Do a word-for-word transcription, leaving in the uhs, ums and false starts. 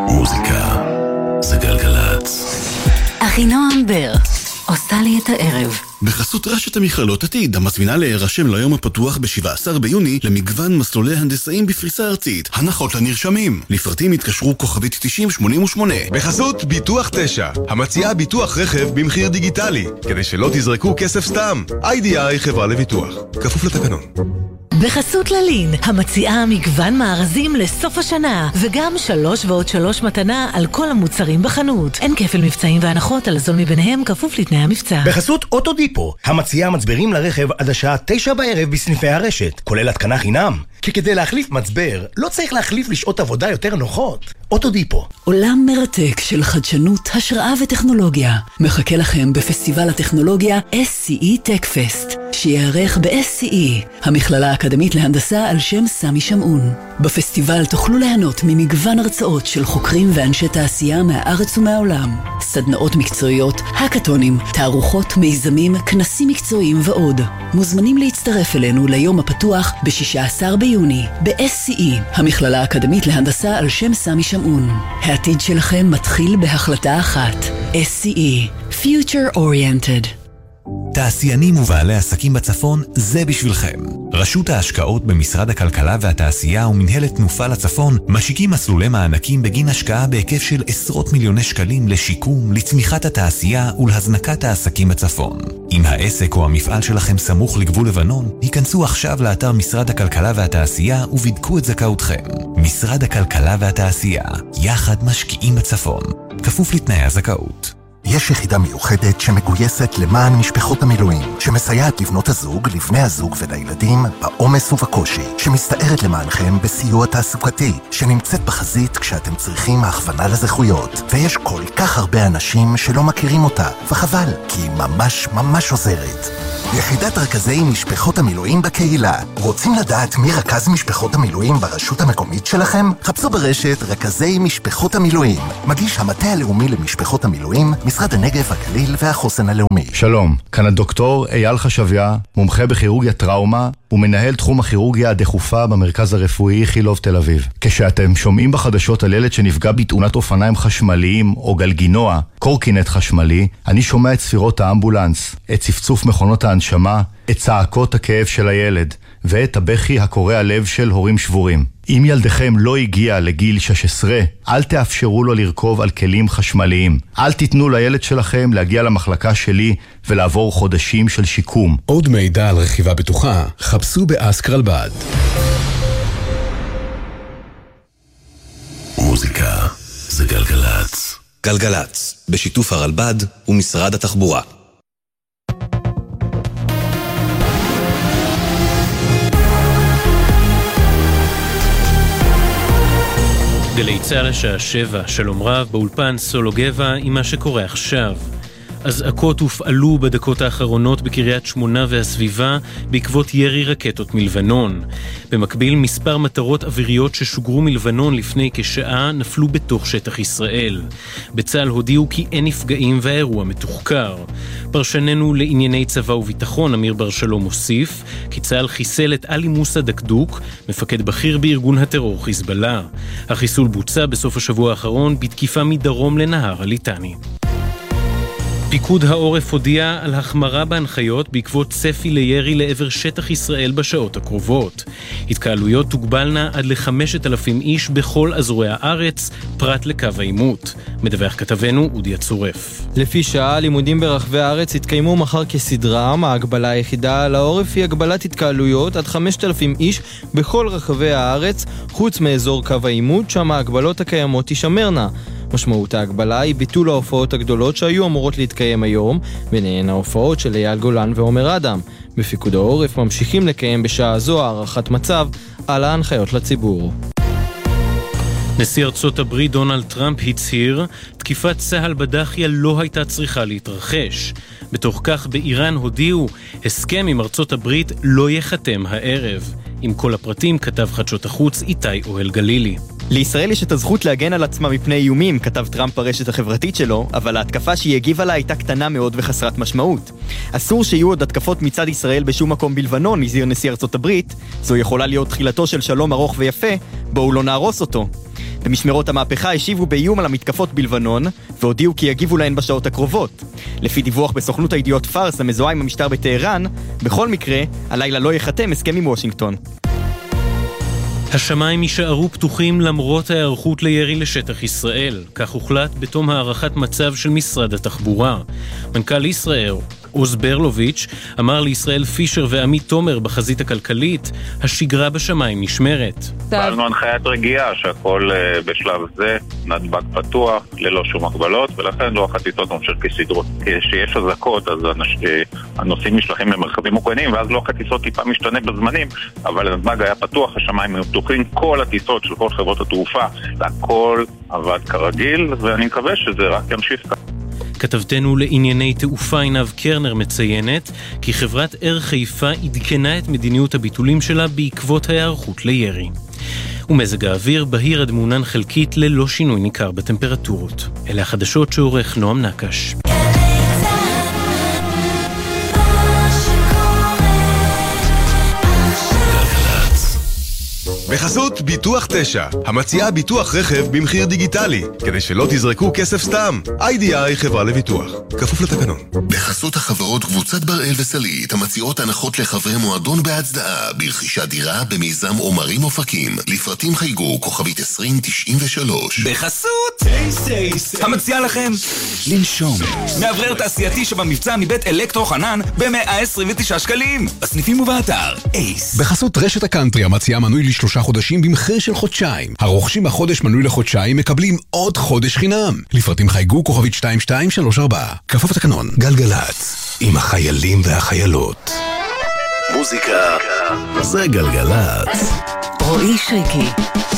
מוזיקה זה גלגלץ. אחינועם בר עושה לי את הערב. בחסות רשת המכללות עתיד, המזמינה להירשם ליום הפתוח ב-שבעה עשר ביוני למגוון מסלולי הנדסאים בפריסה ארצית. הנחות לנרשמים. לפרטים התקשרו כוכבית תשעים שמונים ושמונה. בחסות ביטוח תשע, המציעה ביטוח רכב במחיר דיגיטלי, כדי שלא תזרקו כסף סתם. איי די איי חברה לביטוח, כפוף לתקנון. בחסות ללין, המציעה מגוון מארזים לסוף השנה, וגם שלוש ועוד שלוש מתנה על כל המוצרים בחנות. אין כפל מבצעים והנחות על הזול מביניהם, כפוף לתנאי המבצע. בחסות אוטודיפו, המציעה מצברים לרכב עד השעה תשע בערב בסניפי הרשת, כולל התקנה חינם. כי כדי להחליף מצבר, לא צריך להחליף לשעות עבודה יותר נוחות. אוטודיפו. עולם מרתק של חדשנות, השראה וטכנולוגיה מחכה לכם בפסטיבל הטכנולוגיה אס סי אי Tech Fest, שיערך ב-אס סי אי, המכללה האקדמית להנדסה על שם סמי שמעון. בפסטיבל תוכלו ליהנות ממגוון הרצאות של חוקרים ואנשי תעשייה מהארץ ומהעולם, סדנאות מקצועיות, הקטונים, תערוכות, מיזמים, כנסים מקצועיים ועוד. מוזמנים להצטרף אלינו ליום הפתוח ב-שישה עשר ביוני ב-אס סי אי, המכללה האקדמית להנדסה על שם סמי שמעון. העתיד שלכם מתחיל בהחלטה אחת. אס סי אי, Future Oriented. תעשיינים ובעלי עסקים בצפון, זה בשבילכם. רשות ההשקעות במשרד הכלכלה והתעשייה ומנהלת תנופה לצפון משיקים מסלולי מענקים בגין השקעה בהיקף של עשרות מיליוני שקלים לשיקום, לצמיחת התעשייה ולהזנקת העסקים בצפון. אם העסק או המפעל שלכם סמוך לגבול לבנון, היכנסו עכשיו לאתר משרד הכלכלה והתעשייה ובדקו את זכאותכם. משרד הכלכלה והתעשייה, יחד משקיעים בצפון. כפוף לתנאי הזכאות. יש יחידה מיוחדת שמגויסת למען משפחות המילואים, שמסייעת לבנות הזוג, לבני הזוג ולילדים בעומס ובקושי, שמסתערת למענכם בסיוע תעסוקתי, שנמצאת בחזית כשאתם צריכים הכוונה לזכויות. ויש כל כך הרבה אנשים שלא מכירים אותה, וחבל, כי היא ממש ממש עוזרת. יחידת רכזי משפחות המילואים בקהילה. רוצים לדעת מי רכז משפחות המילואים ברשות המקומית שלכם? חפשו ברשת רכזי משפחות המילואים. מגיש המטה הלאומי למשפחות המילואים, משרד הנגב, הגליל והחוסן הלאומי. שלום, כאן הדוקטור אייל חשביה, מומחה בכירורגיה טראומה ומנהל תחום הכירורגיה הדחופה במרכז הרפואי איכילוב תל אביב. כשאתם שומעים בחדשות על ילד שנפגע בתאונת אופניים חשמליים או גלגינוע, קורקינט חשמלי, אני שומע את ספירות האמבולנס, את צפצוף מכונות ההנשמה, את צעקות הכאב של הילד ואת הבכי הקורע לב של הורים שבורים. אם ילדכם לא הגיע לגיל שש עשרה, אל תאפשרו לו לרכוב על כלים חשמליים. אל תיתנו לילד שלכם להגיע למחלקה שלי ולעבור חודשים של שיקום. עוד מידע על רכיבה בטוחה, חפשו באסק רלב"ד. מוזיקה זה גלגלץ. גלגלץ, בשיתוף הרלב"ד ומשרד התחבורה. גלי צהל השעה שבע, שלום רב, באולפן סולו גבע עם מה שקורה עכשיו. אזעקות הופעלו בדקות האחרונות בקריית שמונה והסביבה בעקבות ירי רקטות מלבנון. במקביל, מספר מטרות אוויריות ששוגרו מלבנון לפני כשעה נפלו בתוך שטח ישראל. בצה"ל הודיעו כי אין נפגעים והאירוע מתוחקר. פרשננו לענייני צבא וביטחון אמיר בר שלום מוסיף כי צה"ל חיסל את עלי מוסא דקדוק, מפקד בכיר בארגון הטרור חיזבאללה. החיסול בוצע בסוף השבוע האחרון בתקיפה מדרום לנהר הליטני. פיקוד העורף הודיע על החמרה בהנחיות בעקבות צפי לירי לעבר שטח ישראל בשעות הקרובות. התקהלויות תוגבלנה עד ל-חמשת אלפים איש בכל אזורי הארץ, פרט לקו העימות. מדווח כתבנו אודי הצורף. לפי שעה, לימודים ברחבי הארץ התקיימו מחר כסדרם. ההגבלה היחידה על העורף היא הגבלת התקהלויות עד חמשת אלפים איש בכל רחבי הארץ, חוץ מאזור קו העימות, שם ההגבלות הקיימות תישמרנה. משמעות ההגבלה היא ביטול ההופעות הגדולות שהיו אמורות להתקיים היום, ביניהן ההופעות של אייל גולן ועומר אדם. בפיקוד העורף ממשיכים לקיים בשעה זו הערכת מצב על ההנחיות לציבור. נשיא ארצות הברית דונלד טראמפ הצהיר, תקיפת צה"ל בדחיה לא הייתה צריכה להתרחש. בתוך כך באיראן הודיעו, הסכם עם ארצות הברית לא יחתם הערב. עם כל הפרטים כתב חדשות החוץ איתי אוהל גלילי. לישראל יש את הזכות להגן על עצמה מפני איומים, כתב טראמפ ברשת החברתית שלו, אבל ההתקפה שהיא הגיבה לה הייתה קטנה מאוד וחסרת משמעות. אסור שיהיו עוד התקפות מצד ישראל בשום מקום בלבנון, הזהיר נשיא ארצות הברית. זו יכולה להיות תחילתו של שלום ארוך ויפה, בואו לא נהרוס אותו. במשמרות המהפכה השיבו באיום על המתקפות בלבנון, והודיעו כי יגיבו להן בשעות הקרובות. לפי דיווח בסוכנות הידיעות פארס המזוהה עם המשטר בטהרן, בכל מקרה, הלילה לא יחתם הסכם עם וושינגטון. השמיים יישארו פתוחים למרות ההיערכות לירי לשטח ישראל. כך הוחלט בתום הערכת מצב של משרד התחבורה. מנכ"ל ישראל, עוז ברלוביץ', אמר לישראל פישר ועמית תומר בחזית הכלכלית, השגרה בשמיים נשמרת. קיבלנו הנחיית רגיעה שהכל בשלב זה נדבק פתוח, ללא שום הגבלות, ולכן לוח הטיסות ממשיך כסדרו. כשיש אזעקות, אז הנוסעים נשלחים למרחבים מוגנים, ואז לוח הטיסות טיפה משתנה בזמנים, אבל הנדבק היה פתוח, השמיים היו פתוחים, כל הטיסות של כל חברות התעופה, והכל עבד כרגיל, ואני מקווה שזה רק ימשיך כך. כתבתנו לענייני תעופה עינב קרנר מציינת כי חברת אר חיפה עדכנה את מדיניות הביטולים שלה בעקבות ההיערכות לירי. ומזג האוויר בהיר עד מעונן חלקית ללא שינוי ניכר בטמפרטורות. אלה החדשות שעורך נועם נקש. בחסות ביטוח תשע, המציעה ביטוח רכב במחיר דיגיטלי, כדי שלא תזרקו כסף סתם. איי די איי חברה לביטוח, כפוף לתקנון. בחסות החברות קבוצת בראל וסלית, המציעות הנחות לחברי מועדון בהצדעה, ברכישת דירה במיזם עומרים אופקים. לפרטים חייגו כוכבית עשרים תשעים ושלוש. בחסות טייס טייס, המציע לכם לנשום. מאוורר תעשייתי שבמבצע מבית אלקטרו חנן ב-מאה עשרים ותשעה שקלים. בסניפים ובאתר אייס. בחסות רשת הקאנטרי, המציעה מנוי לשלושה חודשים במחיר של חודשיים. הרוכשים החודש מנוי לחודשיים מקבלים עוד חודש חינם. לפרטים חייגו כוכבית שתיים שתיים שלוש ארבע. כפוף לתקנון. גלגלץ, עם החיילים והחיילות. מוזיקה זה גלגלץ. רועי שריקי